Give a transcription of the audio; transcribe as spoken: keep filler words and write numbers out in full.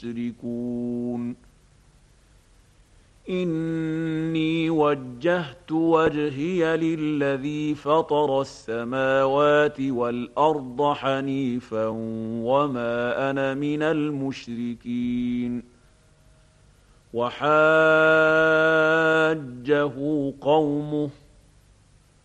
يشركون إني وجهت وجهي للذي فطر السماوات والأرض حنيفا وما أنا من المشركين وحاجه قومه